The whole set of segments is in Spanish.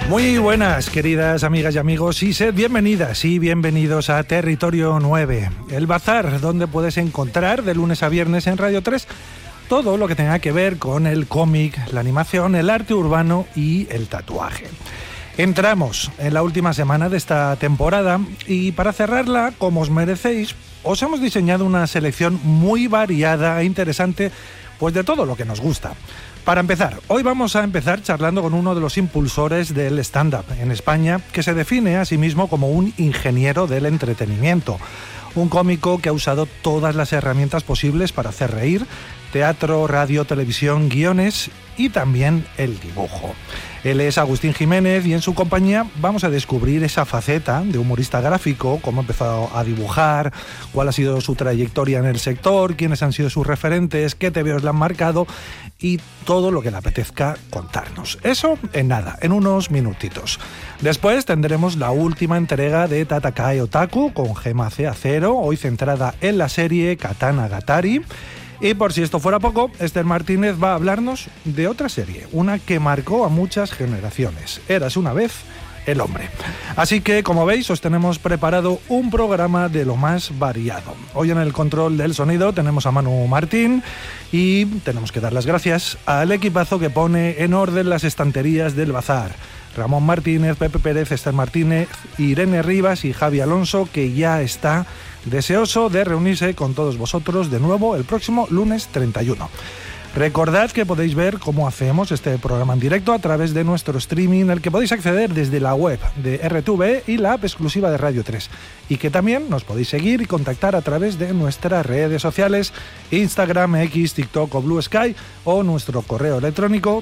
Muy buenas, queridas amigas y amigos, y sed bienvenidas y bienvenidos a Territorio 9, el bazar donde puedes encontrar de lunes a viernes en Radio 3 todo lo que tenga que ver con el cómic, la animación, el arte urbano y el tatuaje. Entramos en la última semana de esta temporada y para cerrarla, como os merecéis, os hemos diseñado una selección muy variada e interesante, pues de todo lo que nos gusta. Para empezar, hoy vamos a empezar charlando con uno de los impulsores del stand-up en España, que se define a sí mismo como un ingeniero del entretenimiento. Un cómico que ha usado todas las herramientas posibles para hacer reír: teatro, radio, televisión, guiones y también el dibujo. Él es Agustín Jiménez y en su compañía vamos a descubrir esa faceta de humorista gráfico, cómo ha empezado a dibujar, cuál ha sido su trayectoria en el sector, quiénes han sido sus referentes, qué tebeos le han marcado y todo lo que le apetezca contarnos. Eso en nada, en unos minutitos. Después tendremos la última entrega de Tatakae Otaku con Gema C0, hoy centrada en la serie Katana Gatari. Y por si esto fuera poco, Esther Martínez va a hablarnos de otra serie, una que marcó a muchas generaciones. Érase una vez el hombre. Así que, como veis, os tenemos preparado un programa de lo más variado. Hoy en el control del sonido tenemos a Manu Martín y tenemos que dar las gracias al equipazo que pone en orden las estanterías del bazar. Ramón Martínez, Pepe Pérez, Esther Martínez, Irene Rivas y Javi Alonso, que ya está deseoso de reunirse con todos vosotros de nuevo el próximo lunes 31. Recordad que podéis ver cómo hacemos este programa en directo a través de nuestro streaming, al que podéis acceder desde la web de RTV y la app exclusiva de Radio 3. Y que también nos podéis seguir y contactar a través de nuestras redes sociales, Instagram, X, TikTok o Blue Sky, o nuestro correo electrónico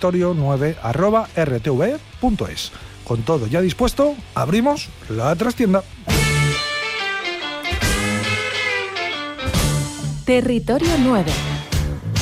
territorio9@rtv.es. Con todo ya dispuesto, abrimos la trastienda. Territorio 9.